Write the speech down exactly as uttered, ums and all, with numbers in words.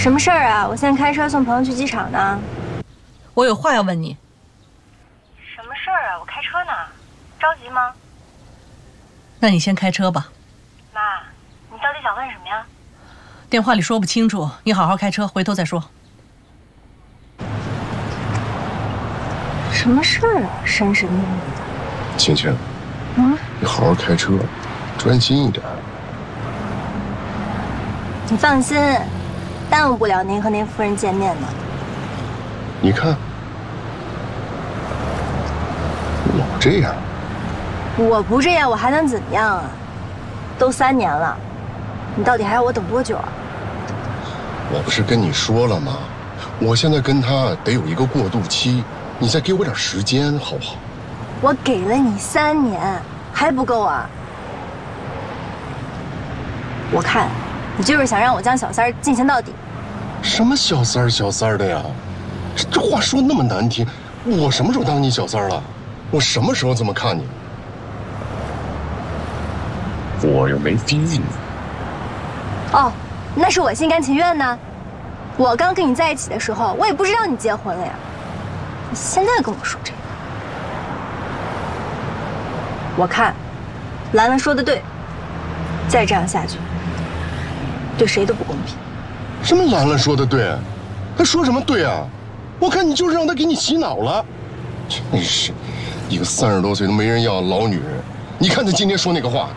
什么事儿啊？我现在开车送朋友去机场呢。 我有话要问你。 什么事儿啊？我开车呢，着急吗？ 那你先开车吧。 妈，你到底想问什么呀？ 电话里说不清楚，你好好开车，回头再说。 什么事儿啊？神神秘秘的。 晴晴， 嗯， 你好好开车，专心一点。 你放心，耽误不了您和您夫人见面的。 你看，老这样。 我不这样，我还能怎么样啊？都三年了，你到底还要我等多久啊？ 我不是跟你说了吗？我现在跟他得有一个过渡期，你再给我点时间好不好？ 我给了你三年，还不够啊？我看，你就是想让我将小三儿进行到底。 什么小三儿小三儿的呀？这这话说那么难听，我什么时候当你小三儿了？我什么时候这么看你？我又没逼你。 哦，那是我心甘情愿呢。我刚跟你在一起的时候，我也不知道你结婚了呀。你现在跟我说这个，我看兰兰说的对，再这样下去，对谁都不公平。 什么兰兰说的对？她说什么对啊？我看你就是让她给你洗脑了。真是，一个三十多岁都没人要的老女人。你看她今天说那个话。